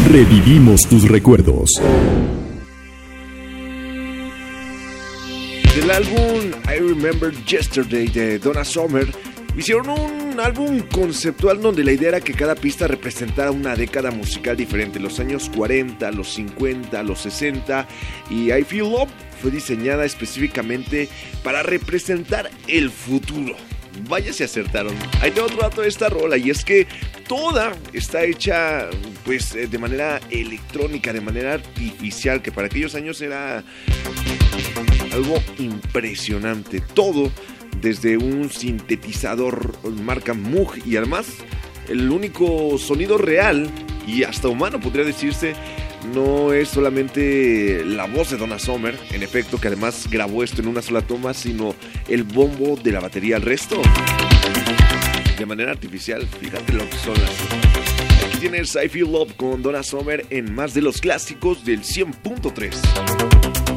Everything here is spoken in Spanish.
Revivimos tus recuerdos. Del álbum I Remember Yesterday de Donna Summer, hicieron un álbum conceptual donde la idea era que cada pista representara una década musical diferente, los años 40, los 50, los 60, y I Feel Love fue diseñada específicamente para representar el futuro. Vaya si acertaron. Hay otro dato de esta rola, y es que toda está hecha pues de manera electrónica, de manera artificial, que para aquellos años era algo impresionante. Todo desde un sintetizador marca Moog, y además el único sonido real y hasta humano, podría decirse, no es solamente la voz de Donna Summer, en efecto, que además grabó esto en una sola toma, sino el bombo de la batería, el resto de manera artificial. Fíjate lo que son las... Aquí tienes I Feel Love con Donna Summer en Más de los Clásicos del 100.3.